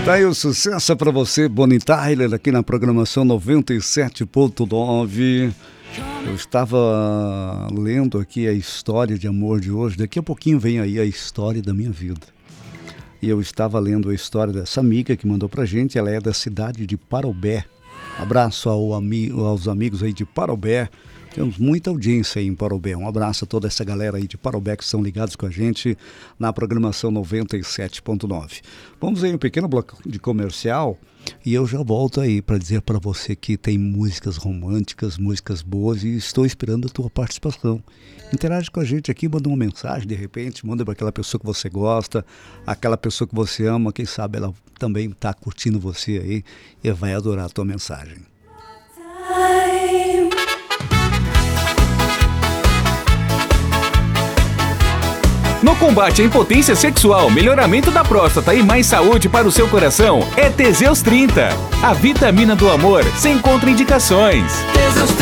Daí o sucesso é pra você, Bonnie Tyler, aqui na programação 97.9. Eu estava lendo aqui a história de amor de hoje. Daqui a pouquinho vem aí a história da minha vida. E eu estava lendo a história dessa amiga que mandou pra gente. Ela é da cidade de Parobé. Abraço aos amigos aí de Parobé. Temos muita audiência aí em Parobé. Um abraço a toda essa galera aí de Parobé que estão ligados com a gente na programação 97.9. Vamos aí um pequeno bloco de comercial e eu já volto aí para dizer para você que tem músicas românticas, músicas boas e estou esperando a tua participação. Interage com a gente aqui, manda uma mensagem de repente, manda para aquela pessoa que você gosta, aquela pessoa que você ama, quem sabe ela também está curtindo você aí e vai adorar a tua mensagem. No combate à impotência sexual, melhoramento da próstata e mais saúde para o seu coração, é Teseus 30. A vitamina do amor sem contraindicações.